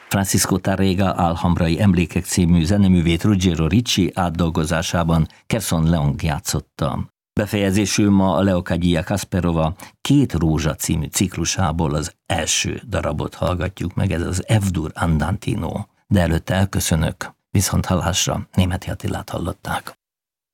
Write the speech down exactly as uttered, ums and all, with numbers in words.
Francisco Tárrega Alhambrai Emlékek című zeneművét Ruggiero Ricci átdolgozásában Kerson Leong játszotta. Befejezésül ma a Leocadia Kasperova Két rózsa című ciklusából az első darabot hallgatjuk meg, ez az F-dur Andantino. De előtte elköszönök, viszont hallásra Németh Attilát hallották.